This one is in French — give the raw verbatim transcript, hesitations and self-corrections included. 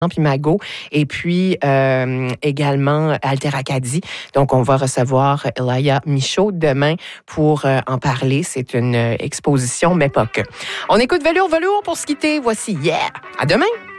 puis Mago, et puis euh, également Alter Acadie. Donc, on va recevoir Laïa Michaud demain pour euh, en parler. C'est une exposition M E P O C. On écoute Velours Velours pour se quitter. Voici Yeah! À demain!